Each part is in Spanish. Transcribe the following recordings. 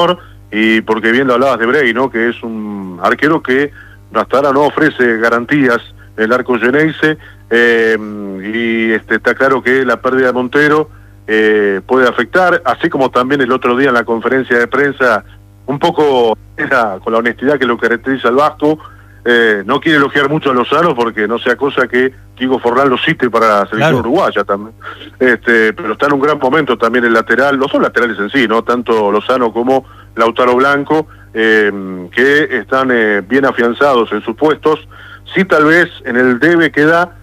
y porque bien lo hablabas de Bray, ¿no? Que es un arquero que hasta ahora no ofrece garantías en el arco Geneise, y está claro que la pérdida de Montero puede afectar, así como también el otro día en la conferencia de prensa, un poco con la honestidad que lo caracteriza al Vasco, no quiere elogiar mucho a Lozano porque no sea cosa que Kiko Forlán lo cite para la selección uruguaya también, pero está en un gran momento también el lateral, los dos laterales en sí, no tanto Lozano como Lautaro Blanco, que están bien afianzados en sus puestos. Sí, tal vez en el debe queda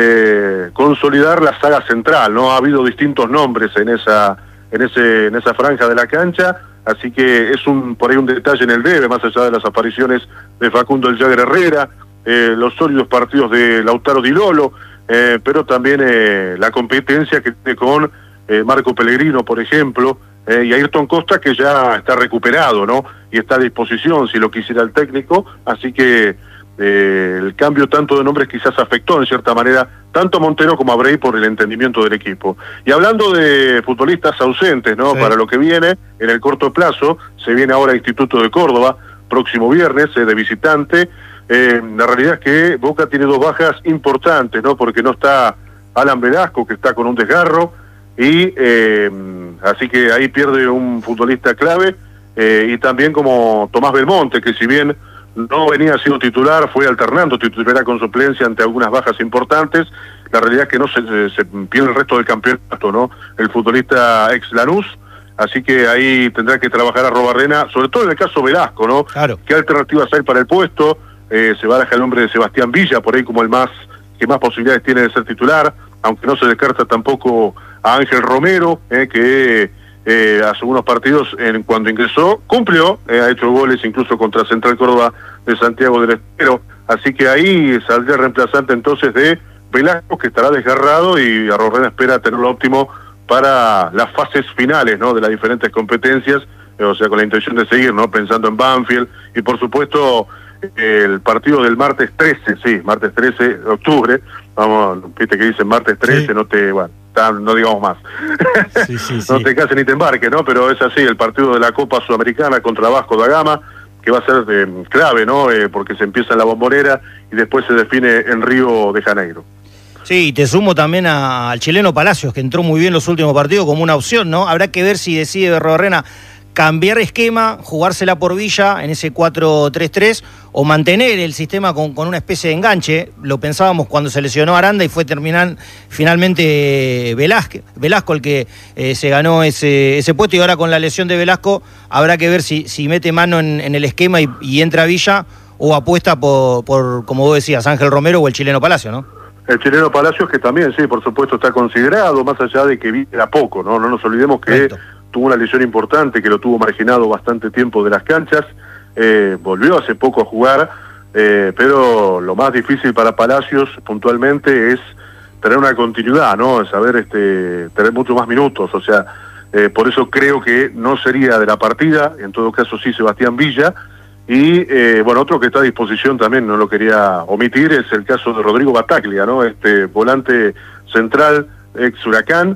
consolidar la saga central, ¿no? Ha habido distintos nombres en esa franja de la cancha, así que es por ahí un detalle en el debe, más allá de las apariciones de Facundo El Jagger Herrera, los sólidos partidos de Lautaro Di Lolo, pero también la competencia que tiene con Marco Pellegrino, por ejemplo, y Ayrton Costa, que ya está recuperado, ¿no? Y está a disposición si lo quisiera el técnico, así que el cambio tanto de nombres quizás afectó en cierta manera tanto a Montero como a Bray por el entendimiento del equipo. Y hablando de futbolistas ausentes, ¿no? Sí. Para lo que viene, en el corto plazo, se viene ahora Instituto de Córdoba, próximo viernes, de visitante. La realidad es que Boca tiene dos bajas importantes, ¿no? Porque no está Alan Velasco, que está con un desgarro, y así que ahí pierde un futbolista clave, y también como Tomás Belmonte, que si bien no venía siendo titular, fue alternando titular con suplencia ante algunas bajas importantes. La realidad es que no se pierde el resto del campeonato, ¿no? El futbolista ex Lanús, así que ahí tendrá que trabajar a Robarrena, sobre todo en el caso Velasco, ¿no? Claro. ¿Qué alternativas hay para el puesto? Se baraja el nombre de Sebastián Villa, por ahí como que más posibilidades tiene de ser titular, aunque no se descarta tampoco a Ángel Romero, que hace unos partidos cuando ingresó, cumplió, ha hecho goles incluso contra Central Córdoba de Santiago del Estero, así que ahí saldría reemplazante entonces de Velasco, que estará desgarrado, y Arrorrena espera tener lo óptimo para las fases finales, ¿no? De las diferentes competencias, o sea, con la intención de seguir, ¿no? Pensando en Banfield, y por supuesto el partido del martes 13, martes 13 de octubre, vamos, viste que dicen martes 13, sí. No digamos más, no te cases ni te embarques, ¿no? Pero es así, el partido de la Copa Sudamericana contra Vasco da Gama, que va a ser clave, ¿no? Porque se empieza en la Bombonera y después se define en Río de Janeiro. Sí, y te sumo también al chileno Palacios, que entró muy bien los últimos partidos como una opción, ¿no? Habrá que ver si decide Robarrena cambiar esquema, jugársela por Villa en ese 4-3-3 o mantener el sistema con una especie de enganche. Lo pensábamos cuando se lesionó Aranda y fue finalmente Velasco el que se ganó ese puesto, y ahora con la lesión de Velasco habrá que ver si mete mano en el esquema y entra Villa o apuesta por, como vos decías, Ángel Romero o el chileno Palacio, ¿no? El chileno Palacios, que también, sí, por supuesto está considerado, más allá de que era poco, ¿no? No nos olvidemos que tuvo una lesión importante, que lo tuvo marginado bastante tiempo de las canchas, volvió hace poco a jugar, pero lo más difícil para Palacios puntualmente es tener una continuidad, ¿no? Saber tener muchos más minutos, o sea, por eso creo que no sería de la partida, en todo caso sí Sebastián Villa, y otro que está a disposición también, no lo quería omitir, es el caso de Rodrigo Bataglia, ¿no? Volante central, ex Huracán,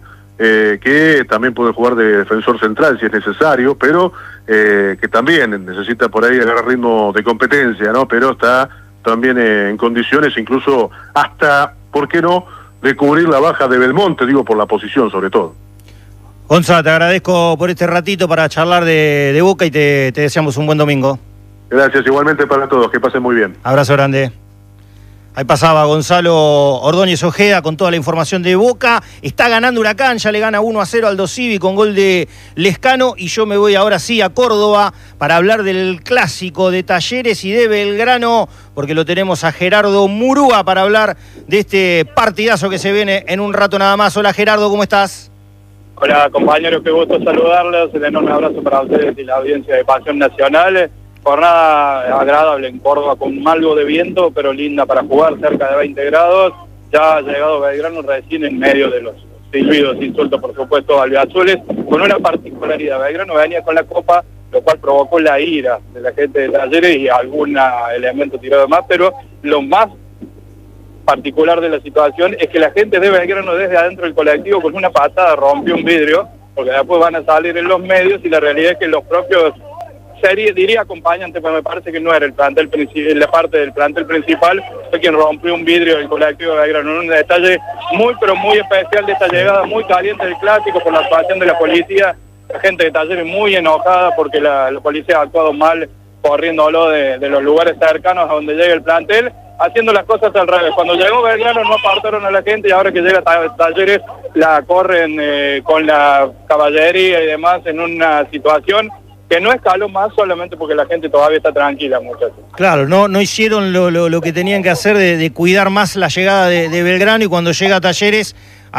que también puede jugar de defensor central si es necesario, pero que también necesita por ahí agarrar ritmo de competencia, ¿no? Pero está también en condiciones incluso hasta, ¿por qué no?, de cubrir la baja de Belmonte, digo, por la posición sobre todo. Gonzalo, te agradezco por este ratito para charlar de Boca y te deseamos un buen domingo. Gracias, igualmente para todos, que pasen muy bien. Abrazo grande. Ahí pasaba Gonzalo Ordóñez Ojeda con toda la información de Boca. Está ganando Huracán, ya le gana 1-0 al Dosivi con gol de Lescano. Y yo me voy ahora sí a Córdoba para hablar del clásico de Talleres y de Belgrano, porque lo tenemos a Gerardo Murúa para hablar de este partidazo que se viene en un rato nada más. Hola Gerardo, ¿cómo estás? Hola compañeros, qué gusto saludarlos. Un enorme abrazo para ustedes y la audiencia de Pasión Nacional. Jornada agradable en Córdoba con algo de viento, pero linda para jugar, cerca de 20 grados. Ya ha llegado Belgrano recién en medio de los silbidos, insultos por supuesto albiazules, con una particularidad. Belgrano venía con la copa, lo cual provocó la ira de la gente de Talleres y algún elemento tirado más, pero lo más particular de la situación es que la gente de Belgrano desde adentro del colectivo con una patada rompió un vidrio, porque después van a salir en los medios y la realidad es que los propios diría acompañante, pero me parece que no era el plantel la parte del plantel principal, fue quien rompió un vidrio del colectivo de Belgrano. Un detalle muy, pero muy especial de esta llegada, muy caliente del clásico por la actuación de la policía. La gente de Talleres muy enojada porque la policía ha actuado mal, corriéndolo de los lugares cercanos a donde llega el plantel, haciendo las cosas al revés. Cuando llegó Belgrano no apartaron a la gente y ahora que llega Talleres la corren con la caballería y demás en una situación que no escaló más solamente porque la gente todavía está tranquila, muchachos. Claro, no hicieron lo que tenían que hacer de cuidar más la llegada de Belgrano, y cuando llega a Talleres,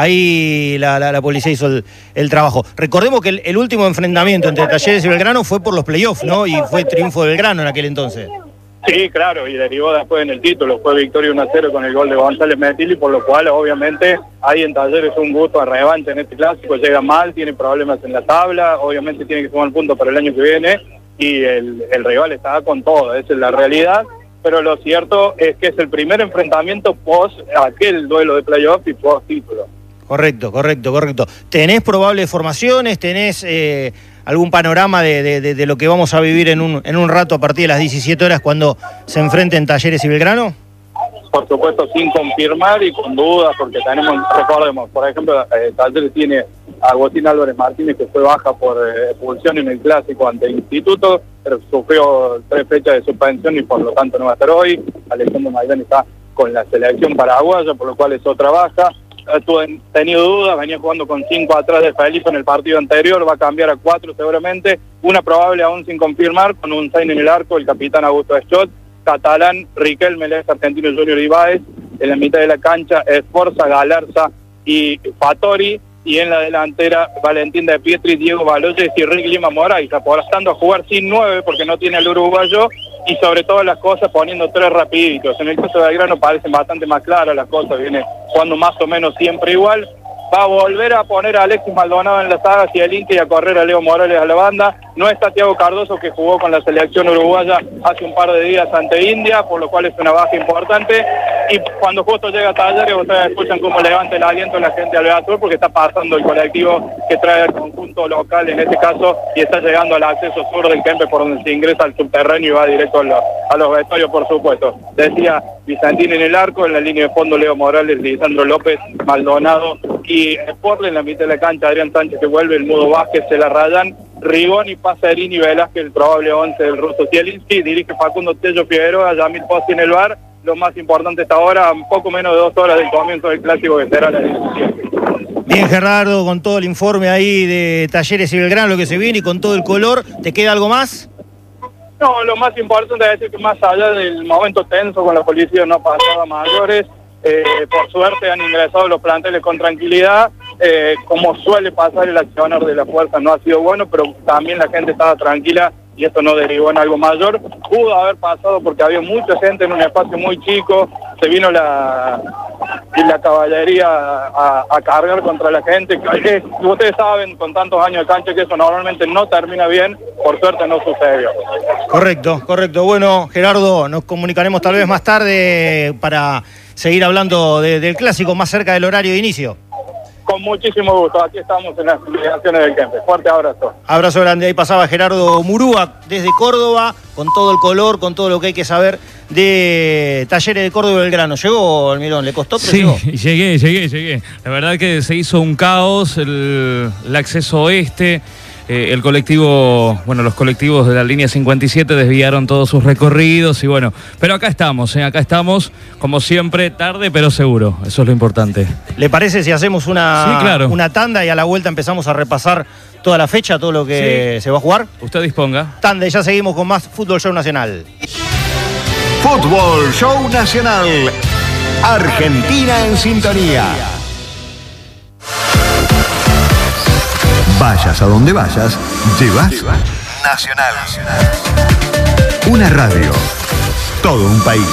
ahí la policía hizo el trabajo. Recordemos que el último enfrentamiento entre Talleres y Belgrano fue por los playoffs, ¿no? Y fue triunfo de Belgrano en aquel entonces. Sí, claro, y derivó después en el título, fue victoria 1-0 con el gol de González Metilli, por lo cual obviamente hay en Talleres un gusto a revancha en este clásico. Llega mal, tiene problemas en la tabla, obviamente tiene que sumar puntos para el año que viene, y el rival está con todo, esa es la realidad, pero lo cierto es que es el primer enfrentamiento post aquel duelo de playoff y post título. Correcto. ¿Tenés probables formaciones? ¿Tenés algún panorama de lo que vamos a vivir en un rato a partir de las 17 horas cuando se enfrenten Talleres y Belgrano? Por supuesto, sin confirmar y con dudas, porque recordemos, por ejemplo, Talleres tiene a Agustín Álvarez Martínez, que fue baja por expulsión en el clásico ante el Instituto, pero sufrió 3 fechas de suspensión y por lo tanto no va a estar hoy. Alejandro Maidán está con la selección paraguaya, por lo cual es otra baja. Tenido dudas, venía jugando con 5 atrás de Felipe en el partido anterior, va a cambiar a 4 seguramente, una probable aún sin confirmar, con un sign en el arco, el capitán Augusto Schott, Catalán, Riquelme, Argentino Junior Ibáez, en la mitad de la cancha, Esforza, Galarza y Fattori, y en la delantera Valentín de Pietri, Diego Baloyes y Rick Lima Moraes, apostando a jugar sin 9 porque no tiene al uruguayo, y sobre todas las cosas poniendo 3 rapiditos. En el caso de Belgrano parecen bastante más claras las cosas, viene jugando más o menos siempre igual. Va a volver a poner a Alexis Maldonado en la saga hacia el Inca y a correr a Leo Morales a la banda. No está Thiago Cardoso, que jugó con la selección uruguaya hace un par de días ante India, por lo cual es una baja importante. Y cuando justo llega Talleres, ustedes escuchan cómo levanta el aliento la gente al Beatur, porque está pasando el colectivo que trae el conjunto local en este caso, y está llegando al acceso sur del Kempe, por donde se ingresa al subterráneo y va directo a los vestuarios, por supuesto. Decía Vicentín en el arco, en la línea de fondo Leo Morales, Lisandro López, Maldonado y Porle, en la mitad de la cancha Adrián Sánchez, que vuelve, el Mudo Vázquez, se la rayan, Rigoni, Pacerini, Velázquez, el probable 11 del ruso Zielinski, dirige Facundo Tello Figueroa, Yamil Posti en el bar. Lo más importante hasta ahora, un poco menos de 2 horas del comienzo del clásico, que será la 17. Bien, Gerardo, con todo el informe ahí de Talleres y Belgrano, lo que se viene y con todo el color, ¿te queda algo más? No, lo más importante es decir que más allá del momento tenso con la policía no ha pasado a mayores. Por suerte han ingresado los planteles con tranquilidad, como suele pasar, el accionar de la fuerza no ha sido bueno, pero también la gente estaba tranquila y esto no derivó en algo mayor. Pudo haber pasado porque había mucha gente en un espacio muy chico, se vino la caballería a cargar contra la gente. Ustedes saben, con tantos años de cancha, que eso normalmente no termina bien, por suerte no sucedió. Correcto. Bueno, Gerardo, nos comunicaremos tal vez más tarde para seguir hablando del clásico más cerca del horario de inicio. Con muchísimo gusto, aquí estamos en las delegaciones del Kempe. Fuerte abrazo. Abrazo grande, ahí pasaba Gerardo Murúa desde Córdoba, con todo el color, con todo lo que hay que saber de Talleres de Córdoba y Belgrano. ¿Llegó, Almirón? ¿Le costó? Pero sí, llegó. Llegué. La verdad que se hizo un caos, el acceso oeste. El colectivo, los colectivos de la línea 57 desviaron todos sus recorridos y pero acá estamos, como siempre, tarde pero seguro, eso es lo importante. ¿Le parece si hacemos una tanda y a la vuelta empezamos a repasar toda la fecha, todo lo que se va a jugar? Usted disponga. Tanda y ya seguimos con más Fútbol Show Nacional. Fútbol Show Nacional. Argentina en sintonía. Vayas a donde vayas, llevas Nacional. Una radio, todo un país.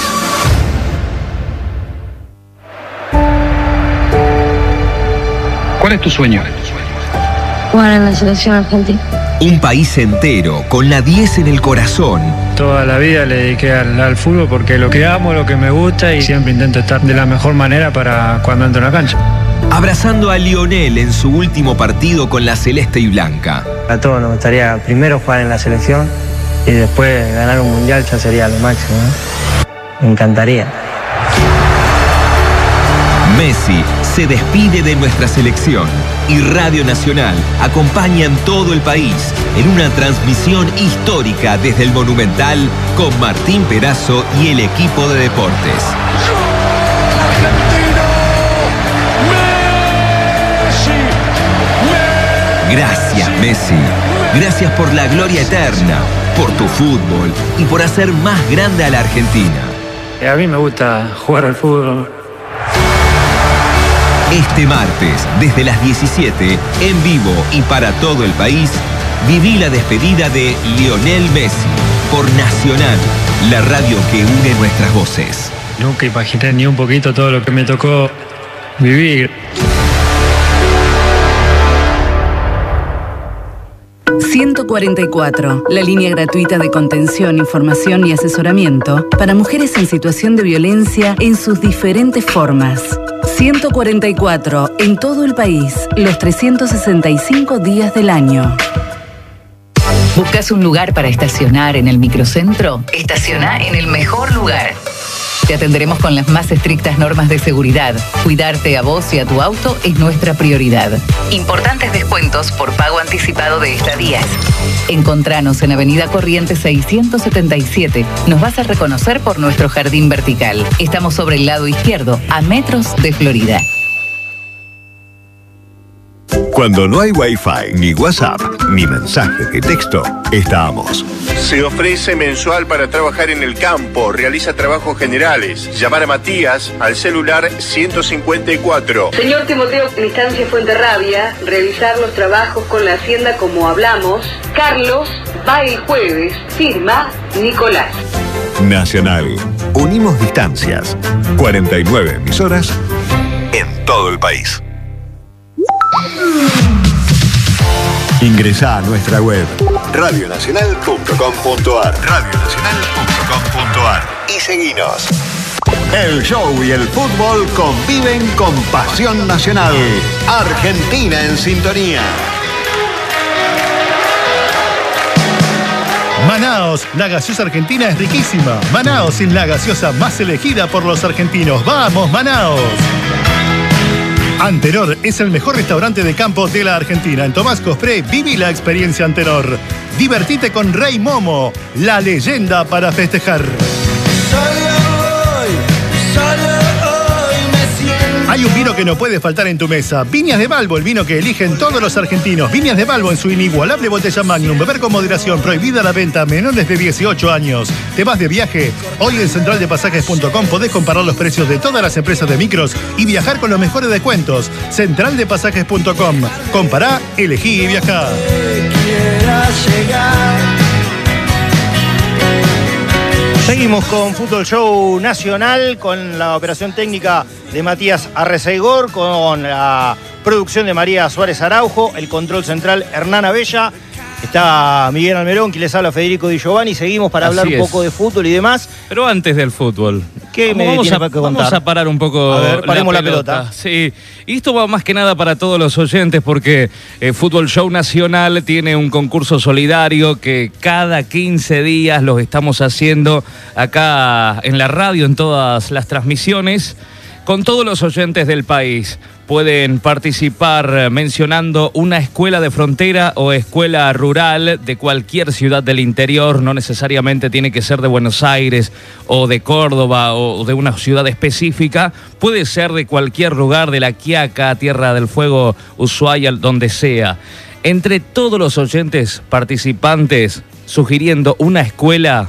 ¿Cuál es tu sueño? Jugar en la selección argentina. Un país entero, con la 10 en el corazón. Toda la vida le dediqué al fútbol porque lo que amo, lo que me gusta, y siempre intento estar de la mejor manera para cuando entro en la cancha. Abrazando a Lionel en su último partido con la celeste y blanca. A todos nos gustaría primero jugar en la selección y después ganar un mundial ya sería lo máximo, ¿no? Me encantaría. Messi se despide de nuestra selección y Radio Nacional acompaña en todo el país en una transmisión histórica desde el Monumental con Martín Perazo y el equipo de deportes. Gracias, Messi. Gracias por la gloria eterna, por tu fútbol y por hacer más grande a la Argentina. A mí me gusta jugar al fútbol. Este martes, desde las 17, en vivo y para todo el país, viví la despedida de Lionel Messi por Nacional, la radio que une nuestras voces. Nunca imaginé ni un poquito todo lo que me tocó vivir. ...144, la línea gratuita de contención, información y asesoramiento... ...para mujeres en situación de violencia en sus diferentes formas. 144, en todo el país, los 365 días del año. ¿Buscas un lugar para estacionar en el microcentro? Estaciona en el mejor lugar. Te atenderemos con las más estrictas normas de seguridad. Cuidarte a vos y a tu auto es nuestra prioridad. Importantes descuentos por pago anticipado de estadías. Encontranos en Avenida Corrientes 677. Nos vas a reconocer por nuestro jardín vertical. Estamos sobre el lado izquierdo, a metros de Florida. Cuando no hay Wi-Fi, ni WhatsApp, ni mensaje de texto, estamos. Se ofrece mensual para trabajar en el campo, realiza trabajos generales. Llamar a Matías al celular 154. Señor Timoteo, en Estancia Fuenterrabía, realizar los trabajos con la hacienda como hablamos. Carlos va el jueves, firma Nicolás. Nacional. Unimos distancias. 49 emisoras en todo el país. Ingresá a nuestra web radionacional.com.ar y seguinos. El show y el fútbol conviven con pasión nacional. Argentina en sintonía. Manaos, la gaseosa argentina es riquísima. Manaos es la gaseosa más elegida por los argentinos. ¡Vamos, Manaos! Antenor es el mejor restaurante de campo de la Argentina. En Tomás Cospré, viví la experiencia Antenor. Divertite con Rey Momo, la leyenda para festejar. Hay un vino que no puede faltar en tu mesa. Viñas de Balbo, el vino que eligen todos los argentinos. Viñas de Balbo en su inigualable botella Magnum. Beber con moderación. Prohibida la venta a menores de 18 años. ¿Te vas de viaje? Hoy en centraldepasajes.com podés comparar los precios de todas las empresas de micros y viajar con los mejores descuentos. Centraldepasajes.com. Compará, elegí y viajá. Seguimos con Fútbol Show Nacional, con la operación técnica de Matías Arreceigor, con la producción de María Suárez Araujo, el control central Hernán Abella. Está Miguel Almerón, que les habla Federico Di Giovanni. Seguimos para hablar un poco de fútbol y demás. Pero antes del fútbol, ¿qué me tiene que contar? Vamos a parar un poco. A ver, paremos la pelota. Sí, y esto va más que nada para todos los oyentes, porque Fútbol Show Nacional tiene un concurso solidario que cada 15 días los estamos haciendo acá en la radio, en todas las transmisiones, con todos los oyentes del país. Pueden participar mencionando una escuela de frontera o escuela rural de cualquier ciudad del interior. No necesariamente tiene que ser de Buenos Aires o de Córdoba o de una ciudad específica. Puede ser de cualquier lugar, de La Quiaca, Tierra del Fuego, Ushuaia, donde sea. Entre todos los oyentes participantes sugiriendo una escuela,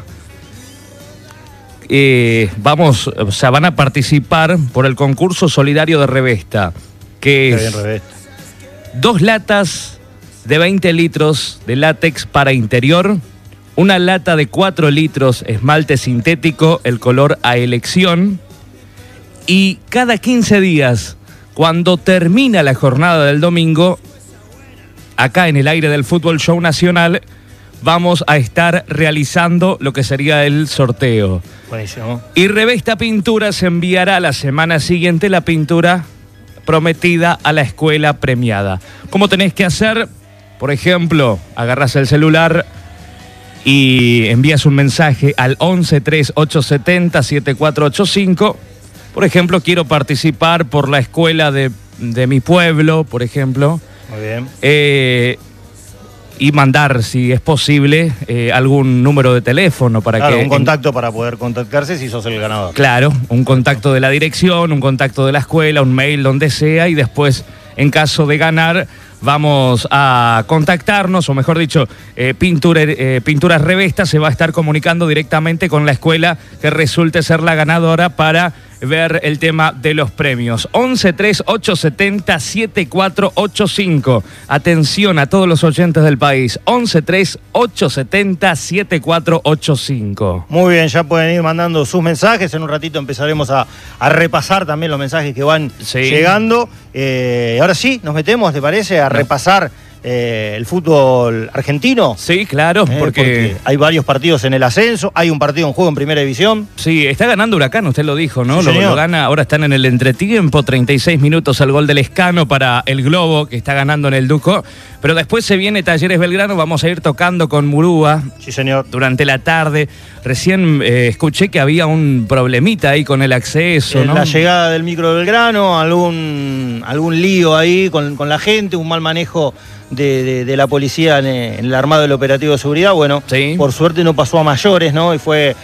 van a participar por el concurso solidario de Revesta, que es 2 latas de 20 litros de látex para interior, una lata de 4 litros esmalte sintético, el color a elección, y cada 15 días, cuando termina la jornada del domingo, acá en el aire del Fútbol Show Nacional, vamos a estar realizando lo que sería el sorteo. Buenísimo. Y Revesta Pinturas enviará la semana siguiente la pintura prometida a la escuela premiada. ¿Cómo tenés que hacer? Por ejemplo, agarrás el celular y envías un mensaje al 113870-7485. Por ejemplo, quiero participar por la escuela de mi pueblo, por ejemplo. Muy bien. Y mandar, si es posible, algún número de teléfono para claro, que... un contacto para poder contactarse si sos el ganador. Claro, un contacto de la dirección, un contacto de la escuela, un mail, donde sea, y después, en caso de ganar, vamos a contactarnos, o mejor dicho, Pinturas Revesta se va a estar comunicando directamente con la escuela que resulte ser la ganadora para ver el tema de los premios. 113870-7485. Atención a todos los oyentes del país. 113870-7485. Muy bien, ya pueden ir mandando sus mensajes. En un ratito empezaremos a repasar también los mensajes que van llegando. Ahora sí, nos metemos, ¿te parece? A repasar el fútbol argentino. Sí, claro, porque hay varios partidos en el ascenso, hay un partido en juego en primera división. Sí, está ganando Huracán, usted lo dijo, ¿no? Sí, lo gana, ahora están en el entretiempo, 36 minutos al gol del Lescano para el Globo, que está ganando en el Duco. Pero después se viene Talleres Belgrano, vamos a ir tocando con Murúa. Sí, señor. Durante la tarde. Recién escuché que había un problemita ahí con el acceso, ¿no? La llegada del micro de Belgrano, algún lío ahí con la gente, un mal manejo de la policía en el armado del operativo de seguridad. Bueno, por suerte no pasó a mayores, ¿no? Y fue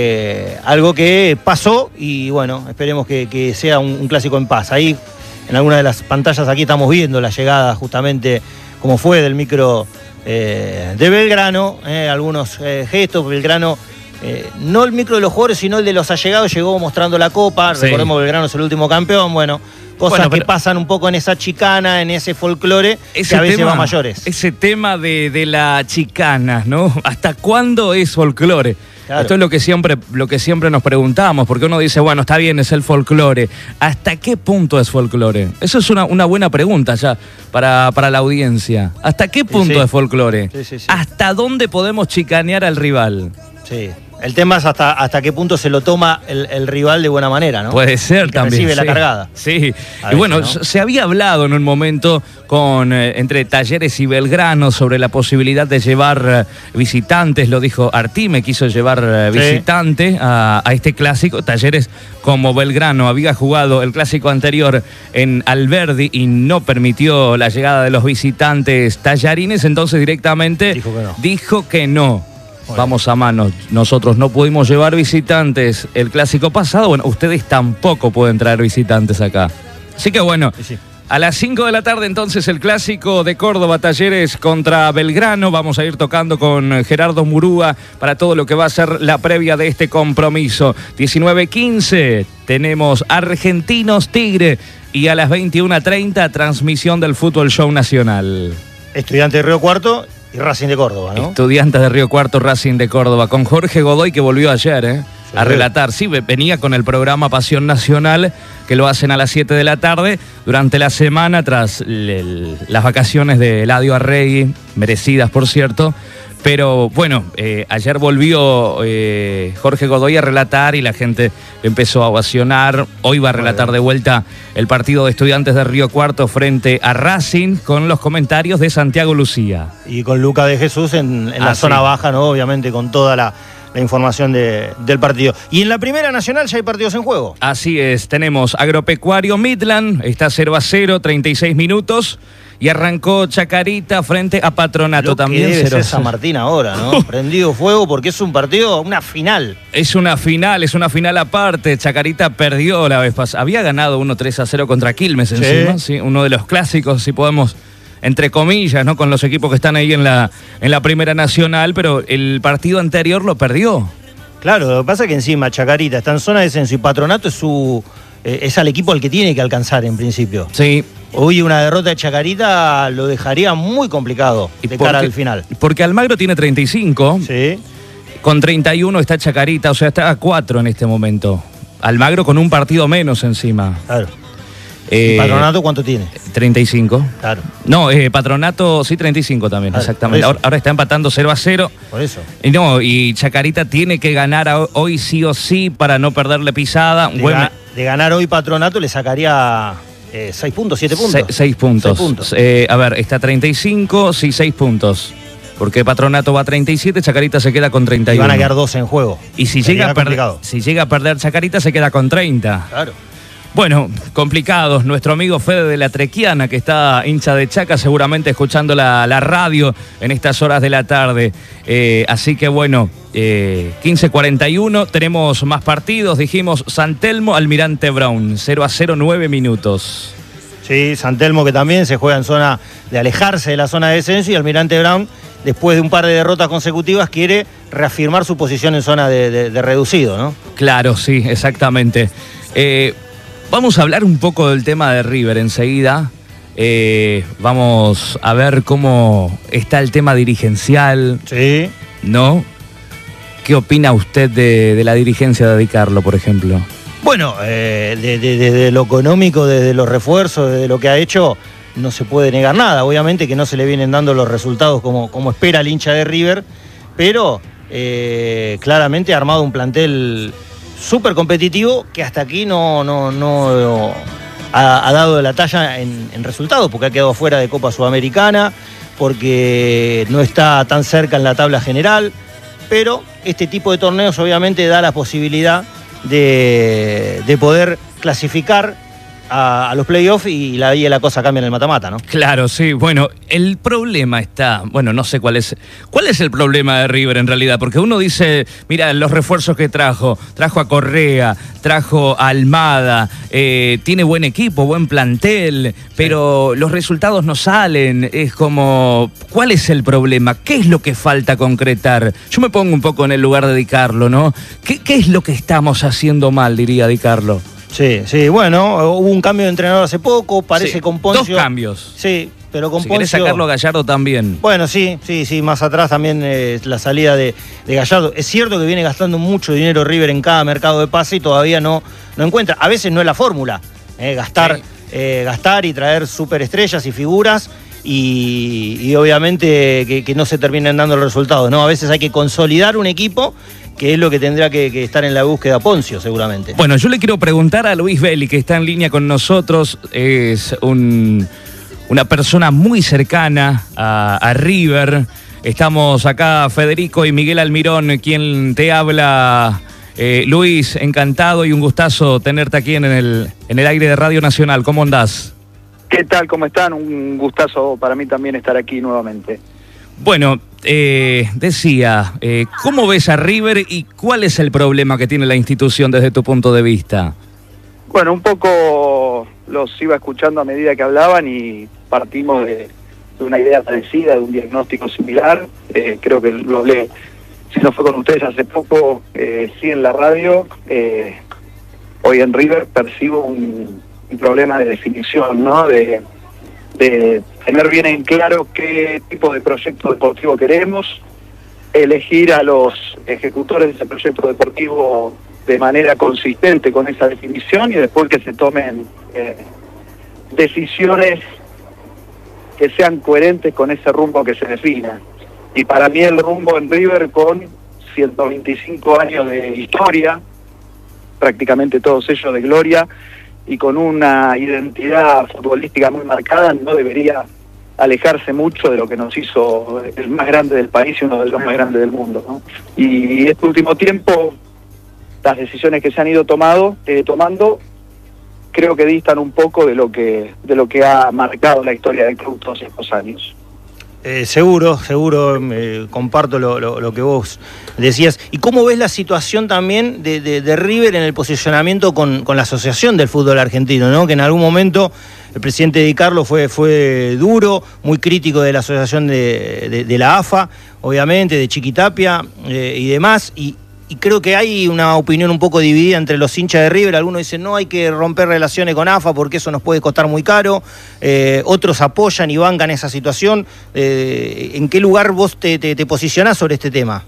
algo que pasó y bueno, esperemos que sea un clásico en paz. Ahí, en alguna de las pantallas aquí estamos viendo la llegada justamente como fue del micro de Belgrano, algunos gestos. Belgrano, no el micro de los jugadores, sino el de los allegados, llegó mostrando la copa. Sí. Recordemos, Belgrano es el último campeón, bueno... Cosas que pasan un poco en esa chicana, en ese folclore, que a veces va a mayores. Ese tema de la chicana, ¿no? ¿Hasta cuándo es folclore? Claro. Esto es lo que siempre nos preguntamos, porque uno dice, bueno, está bien, es el folclore. ¿Hasta qué punto es folclore? Eso es una buena pregunta ya para la audiencia. ¿Hasta qué punto es folclore? Sí. ¿Hasta dónde podemos chicanear al rival? Sí. El tema es hasta qué punto se lo toma el rival de buena manera, ¿no? Puede ser también. Recibe la cargada. Sí. Y bueno, ¿no? Se había hablado en un momento entre Talleres y Belgrano sobre la posibilidad de llevar visitantes, lo dijo Artime, quiso llevar visitante a este clásico. Talleres, como Belgrano había jugado el clásico anterior en Alberdi y no permitió la llegada de los visitantes tallarines, entonces directamente dijo que no. Bueno. Vamos a manos, nosotros no pudimos llevar visitantes el clásico pasado, bueno, ustedes tampoco pueden traer visitantes acá. Así que bueno, a las 5 de la tarde entonces el clásico de Córdoba, Talleres contra Belgrano. Vamos a ir tocando con Gerardo Murúa para todo lo que va a ser la previa de este compromiso. 19:15 tenemos Argentinos Tigre y a las 21:30 transmisión del Fútbol Show Nacional. Estudiante de Río Cuarto y Racing de Córdoba, ¿no? Estudiantes de Río Cuarto, Racing de Córdoba, con Jorge Godoy, que volvió ayer, a relatar. Sí, venía con el programa Pasión Nacional, que lo hacen a las 7 de la tarde, durante la semana, tras las vacaciones de Eladio Arregui, merecidas, por cierto. Pero bueno, ayer volvió Jorge Godoy a relatar y la gente empezó a ovacionar. Hoy va a relatar de vuelta el partido de Estudiantes de Río Cuarto frente a Racing, con los comentarios de Santiago Lucía. Y con Luca de Jesús en la zona baja, ¿no? Obviamente con toda la información del partido. Y en la Primera Nacional ya hay partidos en juego. Así es, tenemos Agropecuario Midland, está 0-0, 36 minutos. Y arrancó Chacarita frente a Patronato también. Debe ser San Martín ahora, ¿no? Prendido fuego porque es un partido, una final. Es una final aparte. Chacarita perdió la vez pasada. Había ganado 1-3-0 contra Quilmes encima, ¿sí? Uno de los clásicos, si podemos, entre comillas, ¿no? Con los equipos que están ahí en la Primera Nacional, pero el partido anterior lo perdió. Claro, lo que pasa es que encima Chacarita está en zona de descenso y Patronato es al equipo al que tiene que alcanzar en principio. Sí. Hoy una derrota de Chacarita lo dejaría muy complicado de cara al final. Porque Almagro tiene 35. Sí. Con 31 está Chacarita, o sea, está a 4 en este momento. Almagro con un partido menos encima. Claro. ¿Y Patronato cuánto tiene? 35. Claro. No, Patronato sí 35 también, claro, exactamente. Ahora está empatando 0-0. Por eso. Y Chacarita tiene que ganar hoy sí o sí para no perderle pisada. De ganar hoy Patronato le sacaría 6 puntos, 7 puntos. 6 puntos. 6 puntos. A ver, está 35, sí, 6 puntos. porque Patronato va a 37, Chacarita se queda con 31. Y van a quedar 2 en juego. Y si llega a perder Chacarita, se queda con 30. Claro. Bueno, complicados. Nuestro amigo Fede de la Trequiana, que está hincha de Chaca, seguramente escuchando la radio en estas horas de la tarde. Así que bueno, 15:41, tenemos más partidos. Dijimos San Telmo, Almirante Brown, 0-0, 9 minutos. Sí, San Telmo, que también se juega en zona de alejarse de la zona de descenso, y Almirante Brown, después de un par de derrotas consecutivas, quiere reafirmar su posición en zona de reducido, ¿no? Claro, sí, exactamente. Vamos a hablar un poco del tema de River enseguida. Vamos a ver cómo está el tema dirigencial. Sí. ¿No? ¿Qué opina usted de la dirigencia de Di Carlo, por ejemplo? Bueno, desde lo económico, desde los refuerzos, desde lo que ha hecho, no se puede negar nada. Obviamente que no se le vienen dando los resultados como espera el hincha de River, pero claramente ha armado un plantel súper competitivo que hasta aquí no ha dado la talla en resultados, porque ha quedado fuera de Copa Sudamericana, porque no está tan cerca en la tabla general, pero este tipo de torneos obviamente da la posibilidad de poder clasificar a los playoffs y ahí la cosa cambia en el mata-mata, ¿no? Claro, sí. Bueno, el problema está... Bueno, no sé cuál es el problema de River en realidad, porque uno dice, mira, los refuerzos que trajo a Correa, trajo a Almada, tiene buen equipo, buen plantel, pero los resultados no salen. Es como, ¿cuál es el problema? ¿Qué es lo que falta concretar? Yo me pongo un poco en el lugar de Di Carlo, ¿no? ¿Qué es lo que estamos haciendo mal, diría Di Carlo? Sí, bueno, hubo un cambio de entrenador hace poco, parece, sí, con Poncio. 2 cambios. Sí, pero con si Poncio... querés sacarlo a Gallardo también. Bueno, sí, más atrás también la salida de Gallardo. Es cierto que viene gastando mucho dinero River en cada mercado de pase y todavía no encuentra. A veces no es la fórmula, gastar y traer superestrellas y figuras y obviamente que no se terminen dando los resultados, ¿no? A veces hay que consolidar un equipo, que es lo que tendrá que estar en la búsqueda Poncio, seguramente. Bueno, yo le quiero preguntar a Luis Belli, que está en línea con nosotros, es una persona muy cercana a River. Estamos acá, Federico y Miguel Almirón, quien te habla. Luis, encantado y un gustazo tenerte aquí en el aire de Radio Nacional. ¿Cómo andás? ¿Qué tal? ¿Cómo están? Un gustazo para mí también estar aquí nuevamente. Bueno, decía, ¿cómo ves a River y cuál es el problema que tiene la institución desde tu punto de vista? Bueno, un poco los iba escuchando a medida que hablaban y partimos de una idea parecida, de un diagnóstico similar. Creo que lo hablé, si no fue con ustedes hace poco, sí en la radio. Hoy en River percibo un problema de definición, ¿no? De tener bien en claro qué tipo de proyecto deportivo queremos, elegir a los ejecutores de ese proyecto deportivo de manera consistente con esa definición y después que se tomen decisiones que sean coherentes con ese rumbo que se defina. Y para mí el rumbo en River, con 125 años de historia, prácticamente todos ellos de gloria, y con una identidad futbolística muy marcada, no debería alejarse mucho de lo que nos hizo el más grande del país y uno de los más grandes del mundo, ¿no? Y este último tiempo, las decisiones que se han ido tomando, creo que distan un poco de lo que ha marcado la historia del club todos estos años. Seguro, comparto lo que vos decías. ¿Y cómo ves la situación también de River en el posicionamiento con la Asociación del Fútbol Argentino, ¿no? Que en algún momento el presidente Di Carlo fue duro, muy crítico de la asociación de la AFA, obviamente, de Chiquitapia y demás, y creo que hay una opinión un poco dividida entre los hinchas de River. Algunos dicen no hay que romper relaciones con AFA porque eso nos puede costar muy caro, otros apoyan y bancan esa situación. ¿En qué lugar vos te posicionás sobre este tema?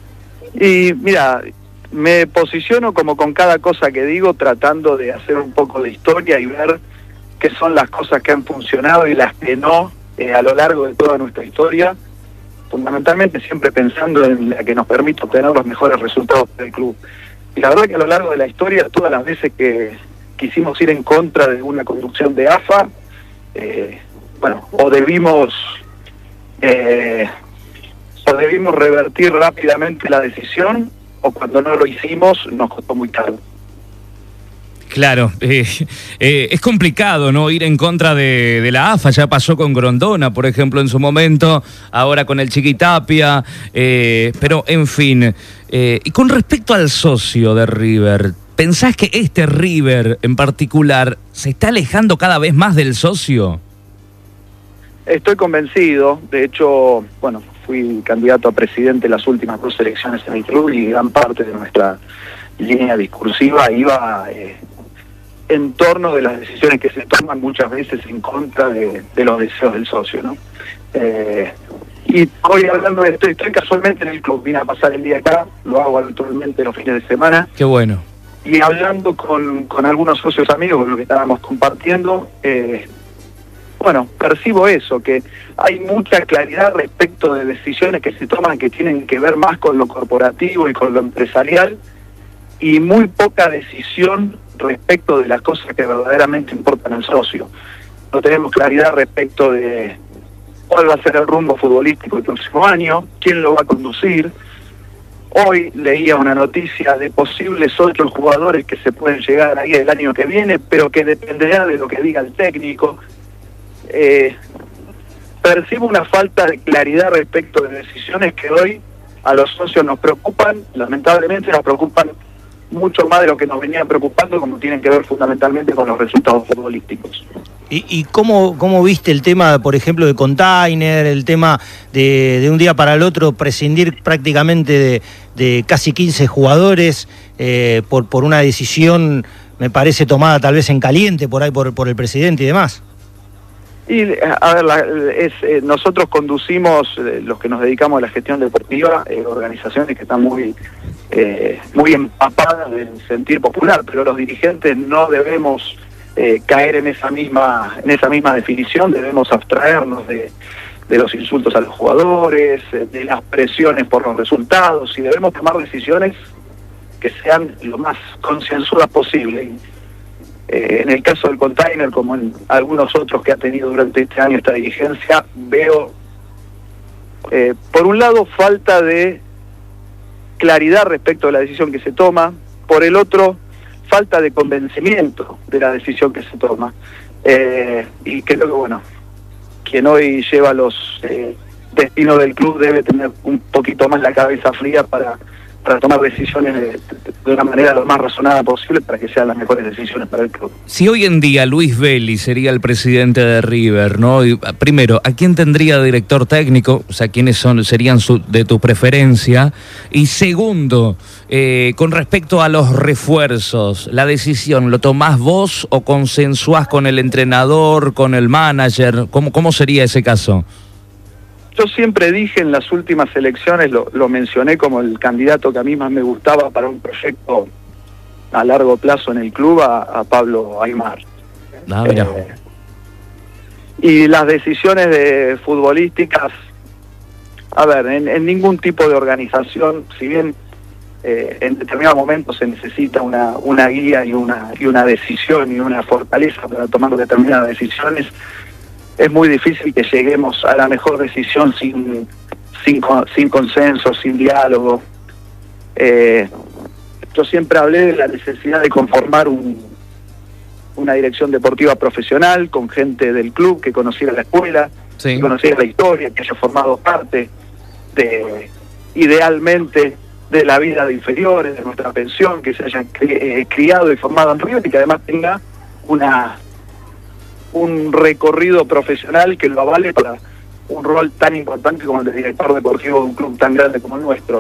Y mira, me posiciono como con cada cosa que digo, tratando de hacer un poco de historia y ver qué son las cosas que han funcionado y las que no a lo largo de toda nuestra historia, fundamentalmente siempre pensando en la que nos permite obtener los mejores resultados del club. Y la verdad que a lo largo de la historia, todas las veces que quisimos ir en contra de una conducción de AFA, o debimos o debimos revertir rápidamente la decisión, o cuando no lo hicimos nos costó muy caro. Claro, es complicado, ¿no? Ir en contra de la AFA. Ya pasó con Grondona, por ejemplo, en su momento, ahora con el Chiquitapia, pero en fin. Y con respecto al socio de River, ¿pensás que este River en particular se está alejando cada vez más del socio? Estoy convencido. De hecho, bueno, fui candidato a presidente en las últimas 2 elecciones en el club y gran parte de nuestra línea discursiva iba en torno de las decisiones que se toman muchas veces en contra de los deseos del socio, ¿no? Y hoy hablando de esto, estoy casualmente en el club, vine a pasar el día acá, lo hago habitualmente los fines de semana. Qué bueno. Y hablando con algunos socios amigos con los que estábamos compartiendo, bueno, percibo eso, que hay mucha claridad respecto de decisiones que se toman que tienen que ver más con lo corporativo y con lo empresarial, y muy poca decisión respecto de las cosas que verdaderamente importan al socio. No tenemos claridad respecto de cuál va a ser el rumbo futbolístico el próximo año, quién lo va a conducir. Hoy leía una noticia de posibles 8 jugadores que se pueden llegar ahí el año que viene, pero que dependerá de lo que diga el técnico. Percibo una falta de claridad respecto de decisiones que hoy a los socios nos preocupan, lamentablemente nos preocupan mucho más de lo que nos venían preocupando, como tienen que ver fundamentalmente con los resultados futbolísticos. ¿Y cómo viste el tema, por ejemplo, de Container, el tema de un día para el otro prescindir prácticamente de casi 15 jugadores por una decisión, me parece, tomada tal vez en caliente por ahí por el presidente y demás? Y a ver, nosotros conducimos, los que nos dedicamos a la gestión deportiva, organizaciones que están muy empapadas del sentir popular, pero los dirigentes no debemos caer en esa misma definición, debemos abstraernos de los insultos a los jugadores, de las presiones por los resultados, y debemos tomar decisiones que sean lo más concienzudas posible. En el caso del Container, como en algunos otros que ha tenido durante este año esta dirigencia, veo, por un lado, falta de claridad respecto a la decisión que se toma, por el otro, falta de convencimiento de la decisión que se toma. Y creo que, bueno, quien hoy lleva los destinos del club debe tener un poquito más la cabeza fría para tomar decisiones de una manera lo más razonada posible para que sean las mejores decisiones para el club. Si hoy en día Luis Vélez sería el presidente de River, ¿no? Y, primero, ¿a quién tendría director técnico? O sea, ¿quiénes serían de tu preferencia? Y segundo, con respecto a los refuerzos, ¿la decisión lo tomás vos o consensuás con el entrenador, con el manager? ¿Cómo sería ese caso? Yo siempre dije en las últimas elecciones, lo mencioné como el candidato que a mí más me gustaba para un proyecto a largo plazo en el club, a Pablo Aimar. Y las decisiones de futbolísticas, a ver, en ningún tipo de organización, si bien en determinados momentos se necesita una guía y una decisión y una fortaleza para tomar determinadas decisiones, es muy difícil que lleguemos a la mejor decisión sin consenso, sin diálogo. Yo siempre hablé de la necesidad de conformar una dirección deportiva profesional con gente del club que conociera la escuela, que conociera la historia, que haya formado parte idealmente de la vida de inferiores, de nuestra pensión, que se hayan criado y formado en River y que además tenga un recorrido profesional que lo avale para un rol tan importante como el de director deportivo de un club tan grande como el nuestro.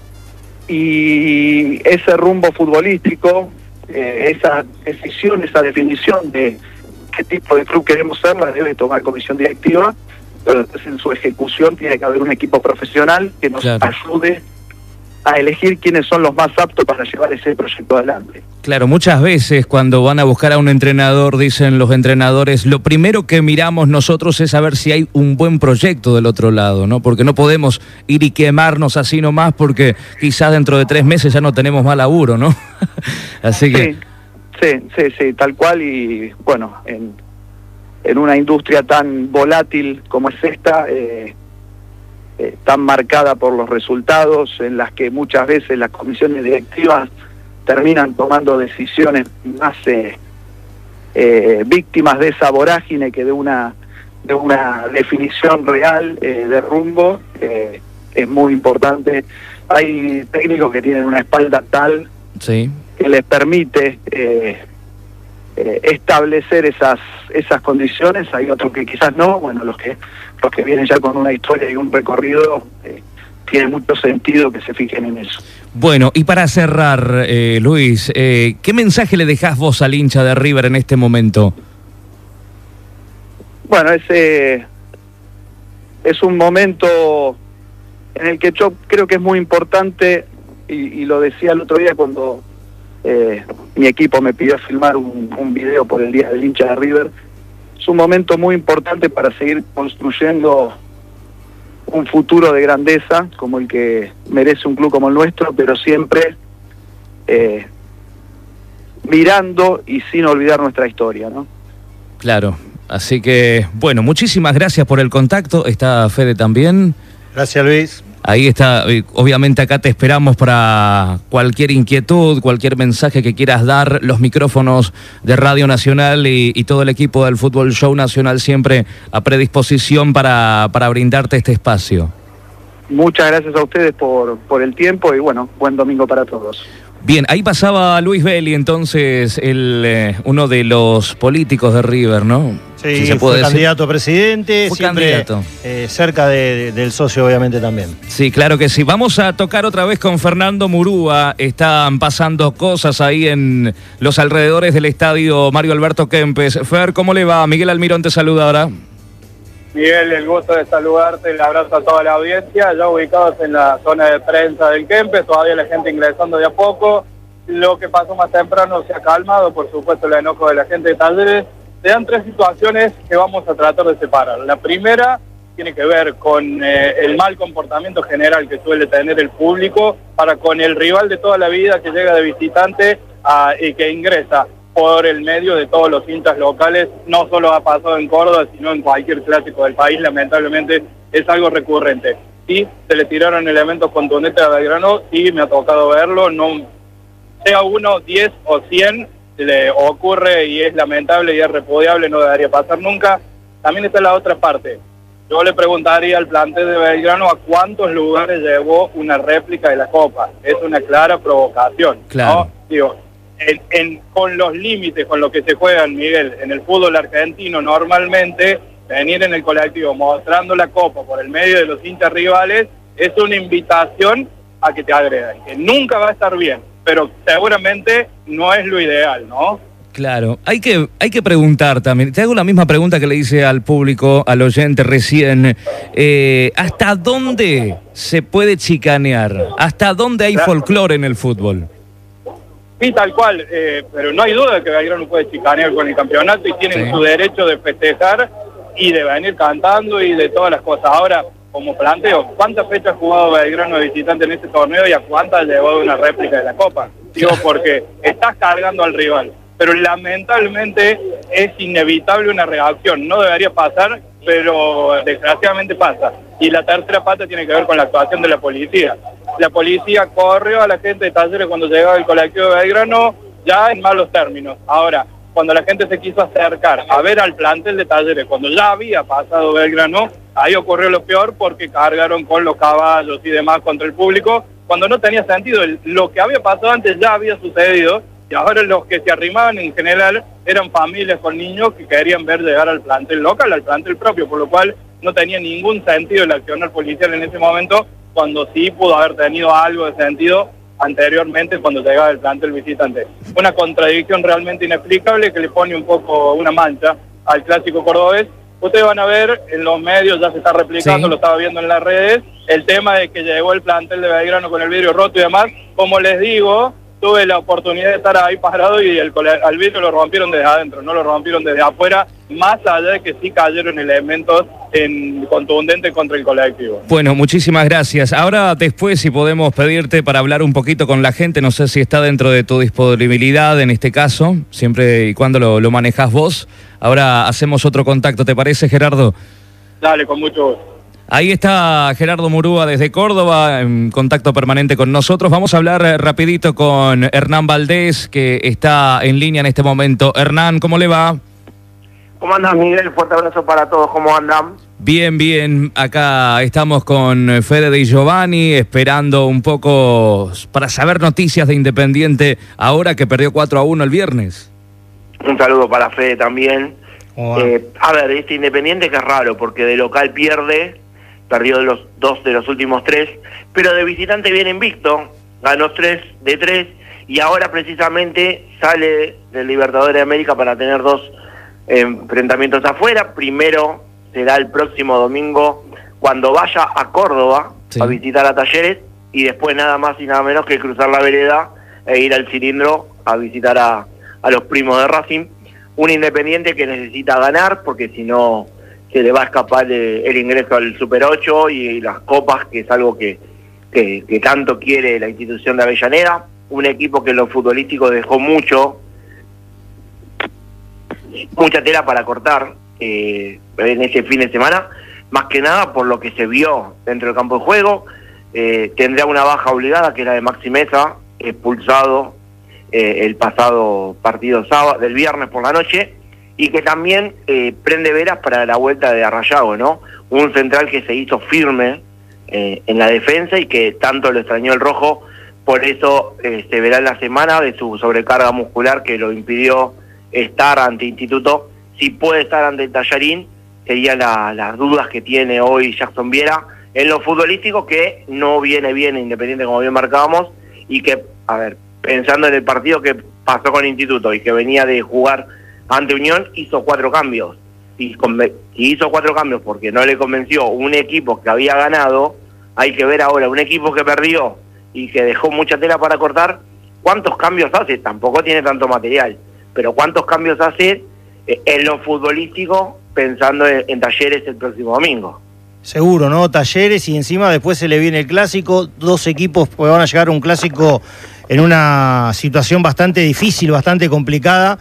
Y ese rumbo futbolístico, esa decisión, esa definición de qué tipo de club queremos ser, la debe tomar comisión directiva, pero después en su ejecución tiene que haber un equipo profesional que nos ayude a elegir quiénes son los más aptos para llevar ese proyecto adelante. Claro, muchas veces cuando van a buscar a un entrenador, dicen los entrenadores, lo primero que miramos nosotros es saber si hay un buen proyecto del otro lado, ¿no? Porque no podemos ir y quemarnos así nomás porque quizás dentro de 3 meses ya no tenemos más laburo, ¿no? Así que... Sí, tal cual. Y bueno, en una industria tan volátil como es esta, tan marcada por los resultados, en las que muchas veces las comisiones directivas terminan tomando decisiones más víctimas de esa vorágine que de una definición real de rumbo. Es muy importante. Hay técnicos que tienen una espalda tal que les permite establecer esas condiciones. Hay otros que quizás no. Bueno, los que vienen ya con una historia y un recorrido, tiene mucho sentido que se fijen en eso. Bueno, y para cerrar, Luis, ¿qué mensaje le dejás vos al hincha de River en este momento? Bueno, es un momento en el que yo creo que es muy importante, y lo decía el otro día cuando mi equipo me pidió filmar un video por el Día del Hincha de River. Es un momento muy importante para seguir construyendo un futuro de grandeza como el que merece un club como el nuestro, pero siempre mirando y sin olvidar nuestra historia, ¿no? Claro, así que, bueno, muchísimas gracias por el contacto. Está Fede también. Gracias, Luis. Ahí está, obviamente acá te esperamos para cualquier inquietud, cualquier mensaje que quieras dar. Los micrófonos de Radio Nacional y todo el equipo del Fútbol Show Nacional siempre a predisposición para brindarte este espacio. Muchas gracias a ustedes por el tiempo y bueno, buen domingo para todos. Bien, ahí pasaba Luis Belli, entonces, uno de los políticos de River, ¿no? Sí, si se fue puede candidato a presidente, fue siempre candidato. Cerca del socio, obviamente, también. Sí, claro que sí. Vamos a tocar otra vez con Fernando Murúa. Están pasando cosas ahí en los alrededores del estadio Mario Alberto Kempes. Fer, ¿cómo le va? Miguel Almirón te saluda ahora. Miguel, el gusto de saludarte, el abrazo a toda la audiencia, ya ubicados en la zona de prensa del Kempes, todavía la gente ingresando de a poco. Lo que pasó más temprano se ha calmado, por supuesto el enojo de la gente de Talleres. Se dan tres situaciones que vamos a tratar de separar. La primera tiene que ver con el mal comportamiento general que suele tener el público para con el rival de toda la vida que llega de visitante y que ingresa por el medio de todos los hinchas locales. No solo ha pasado en Córdoba, sino en cualquier clásico del país, lamentablemente es algo recurrente. Sí, se le tiraron elementos contundentes a Belgrano, sí, me ha tocado verlo, no sea 1, 10 o 100, le ocurre y es lamentable y es repudiable, no debería pasar nunca. También está la otra parte. Yo le preguntaría al plantel de Belgrano a cuántos lugares llevó una réplica de la Copa. Es una clara provocación, claro. ¿no? Digo, con los límites, con lo que se juega, Miguel, en el fútbol argentino normalmente, venir en el colectivo mostrando la copa por el medio de los hinchas rivales es una invitación a que te agredan, que nunca va a estar bien, pero seguramente no es lo ideal, ¿no? Claro, hay que preguntar también, te hago la misma pregunta que le hice al público, al oyente recién, ¿hasta dónde se puede chicanear? ¿Hasta dónde hay folclore en el fútbol? Sí, tal cual, pero no hay duda de que Belgrano puede chicanear con el campeonato y tienen su derecho de festejar y de venir cantando y de todas las cosas. Ahora, como planteo, ¿cuántas fechas ha jugado Belgrano de visitante en este torneo y a cuántas ha llevado una réplica de la Copa? Digo, porque estás cargando al rival, pero lamentablemente es inevitable una reacción. No debería pasar, pero desgraciadamente pasa. Y la tercera pata tiene que ver con la actuación de la policía. La policía corrió a la gente de Talleres cuando llegaba el colectivo de Belgrano ya en malos términos. Ahora, cuando la gente se quiso acercar a ver al plantel de Talleres, cuando ya había pasado Belgrano, ahí ocurrió lo peor porque cargaron con los caballos y demás contra el público, cuando no tenía sentido. Lo que había pasado antes ya había sucedido y ahora los que se arrimaban en general eran familias con niños que querían ver llegar al plantel local, al plantel propio, por lo cual no tenía ningún sentido el accionar policial en ese momento, cuando sí pudo haber tenido algo de sentido anteriormente cuando llegaba el plantel visitante. Una contradicción realmente inexplicable que le pone un poco una mancha al clásico cordobés. Ustedes van a ver en los medios, ya se está replicando, lo estaba viendo en las redes, el tema de que llegó el plantel de Belgrano con el vidrio roto y demás. Como les digo, tuve la oportunidad de estar ahí parado y al vidrio lo rompieron desde adentro, no lo rompieron desde afuera, más allá de que sí cayeron elementos contundentes contra el colectivo. Bueno, muchísimas gracias. Ahora después, si podemos pedirte para hablar un poquito con la gente, no sé si está dentro de tu disponibilidad en este caso, siempre y cuando lo manejás vos. Ahora hacemos otro contacto, ¿te parece, Gerardo? Dale, con mucho gusto. Ahí está Gerardo Murúa desde Córdoba, en contacto permanente con nosotros. Vamos a hablar rapidito con Hernán Valdés, que está en línea en este momento. Hernán, ¿cómo le va? ¿Cómo andas, Miguel? Fuerte abrazo para todos. ¿Cómo andan? Bien, bien. Acá estamos con Fede Di Giovanni, esperando un poco para saber noticias de Independiente ahora que perdió 4-1 el viernes. Un saludo para Fede también. A ver, este Independiente que es raro, porque de local perdió los 2 de los últimos 3, pero de visitante viene invicto, ganó 3 de 3 y ahora precisamente sale del Libertadores de América para tener 2 enfrentamientos afuera. Primero será el próximo domingo cuando vaya a Córdoba a visitar a Talleres, y después nada más y nada menos que cruzar la vereda e ir al Cilindro a visitar a los primos de Racing. Un Independiente que necesita ganar porque si no se le va a escapar el ingreso al Super 8 y las copas, que es algo que tanto quiere la institución de Avellaneda. Un equipo que en lo futbolístico dejó mucha tela para cortar en ese fin de semana, más que nada por lo que se vio dentro del campo de juego. Tendrá una baja obligada, que es la de Maxi Meza, expulsado el pasado partido del viernes por la noche, y que también prende velas para la vuelta de Arrayago, ¿no? Un central que se hizo firme en la defensa y que tanto lo extrañó el Rojo. Por eso se verá en la semana de su sobrecarga muscular que lo impidió estar ante Instituto. Si puede estar ante el Tallarín, serían las dudas que tiene hoy Jackson Viera en lo futbolístico, que no viene bien Independiente, como bien marcábamos, y que, a ver, pensando en el partido que pasó con Instituto y que venía de jugar ante Unión, hizo 4 cambios. Y hizo 4 cambios porque no le convenció un equipo que había ganado. Hay que ver ahora un equipo que perdió y que dejó mucha tela para cortar, ¿cuántos cambios hace? Tampoco tiene tanto material, pero ¿cuántos cambios hace en lo futbolístico pensando en Talleres el próximo domingo? Seguro, ¿no? Talleres, y encima después se le viene el clásico. 2 equipos que van a llegar a un clásico en una situación bastante difícil, bastante complicada.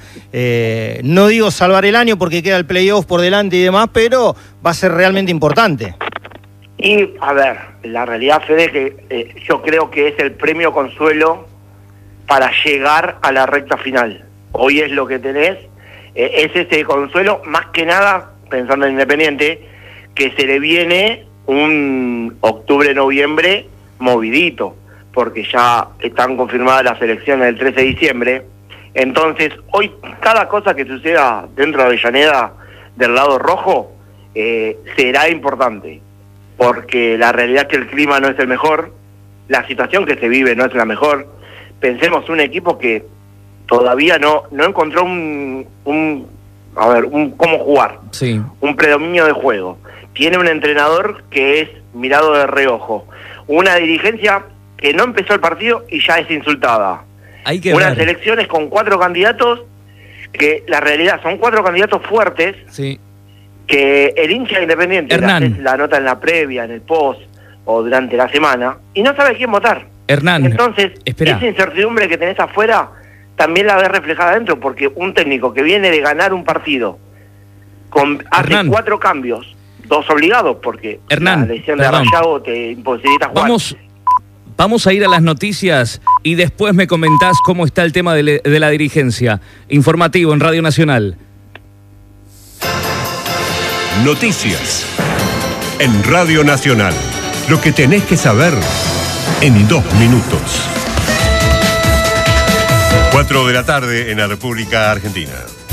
No digo salvar el año porque queda el playoff por delante y demás, pero va a ser realmente importante. Y, a ver, la realidad, Fede, es que yo creo que es el premio consuelo para llegar a la recta final. Hoy es lo que tenés, es ese consuelo, más que nada, pensando en Independiente, que se le viene un octubre-noviembre movidito, porque ya están confirmadas las elecciones del 13 de diciembre. Entonces, hoy cada cosa que suceda dentro de Avellaneda del lado rojo será importante, porque la realidad es que el clima no es el mejor, la situación que se vive no es la mejor. Pensemos un equipo que todavía no encontró un cómo jugar, sí, un predominio de juego. Tiene un entrenador que es mirado de reojo, una dirigencia que no empezó el partido y ya es insultada. Hay que unas elecciones con 4 candidatos, que la realidad son 4 candidatos fuertes, sí, que el hincha Independiente la nota en la previa, en el post o durante la semana, y no sabe quién votar. Hernán, entonces, esa incertidumbre que tenés afuera también la ves reflejada adentro, porque un técnico que viene de ganar un partido hace 4 cambios, 2 obligados, porque la lesión de Arrayago te imposibilita jugar. Vamos a ir a las noticias y después me comentás cómo está el tema de la dirigencia. Informativo en Radio Nacional. Noticias en Radio Nacional. Lo que tenés que saber en 2 minutos. 4 de la tarde en la República Argentina.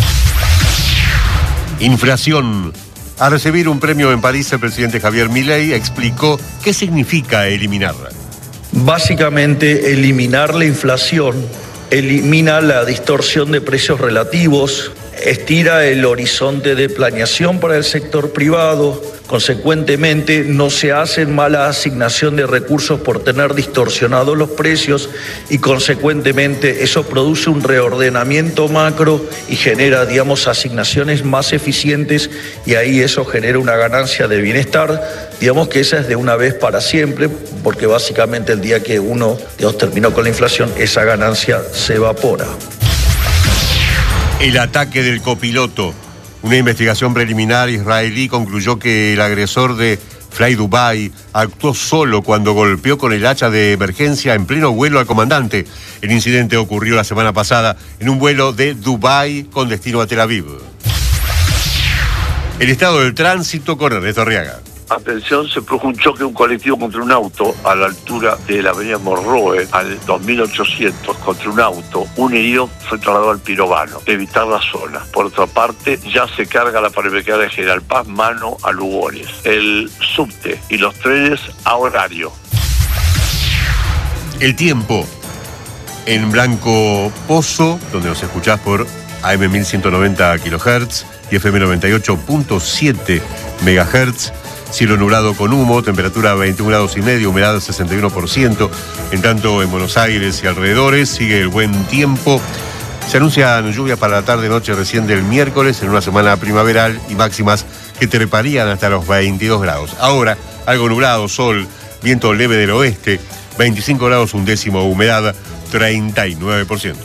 Inflación. Al recibir un premio en París, el presidente Javier Milei explicó qué significa eliminarla. Básicamente, eliminar la inflación elimina la distorsión de precios relativos, estira el horizonte de planeación para el sector privado. Consecuentemente, no se hace mala asignación de recursos por tener distorsionados los precios y, consecuentemente, eso produce un reordenamiento macro y genera, asignaciones más eficientes, y ahí eso genera una ganancia de bienestar. Digamos que esa es de una vez para siempre, porque básicamente el día que uno terminó con la inflación, esa ganancia se evapora. El ataque del copiloto. Una investigación preliminar israelí concluyó que el agresor de Fly Dubai actuó solo cuando golpeó con el hacha de emergencia en pleno vuelo al comandante. El incidente ocurrió la semana pasada en un vuelo de Dubái con destino a Tel Aviv. El estado del tránsito con Ernesto Arriaga. Atención, se produjo un choque de un colectivo contra un auto a la altura de la avenida Morroe, al 2800, contra un auto. Un herido fue trasladado al Pirovano. Evitar la zona. Por otra parte, ya se carga la parametría de General Paz, mano a Lugones. El subte y los trenes a horario. El tiempo en Blanco Pozo, donde nos escuchás por AM 1190 kHz y FM 98.7 MHz. Cielo nublado con humo, temperatura 21 grados y medio, humedad 61%. En tanto, en Buenos Aires y alrededores sigue el buen tiempo. Se anuncian lluvias para la tarde-noche recién del miércoles en una semana primaveral y máximas que treparían hasta los 22 grados. Ahora, algo nublado, sol, viento leve del oeste, 25 grados un décimo, humedad 39%.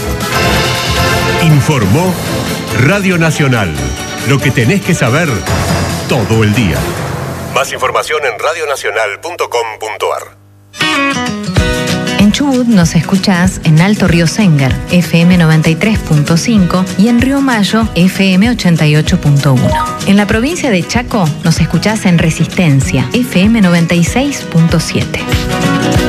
Informó Radio Nacional. Lo que tenés que saber todo el día. Más información en radionacional.com.ar. En Chubut nos escuchás en Alto Río Sengar, FM 93.5 y en Río Mayo, FM 88.1. En la provincia de Chaco nos escuchás en Resistencia, FM 96.7.